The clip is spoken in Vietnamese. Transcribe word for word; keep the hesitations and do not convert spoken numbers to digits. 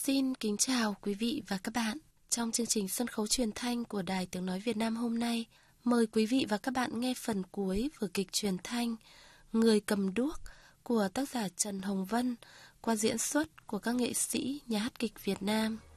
Xin kính chào quý vị và các bạn. Trong chương trình sân khấu truyền thanh của Đài Tiếng Nói Việt Nam hôm nay, mời quý vị và các bạn nghe phần cuối vở kịch truyền thanh Người cầm đuốc của tác giả Trần Hồng Vân qua diễn xuất của các nghệ sĩ nhà hát kịch Việt Nam.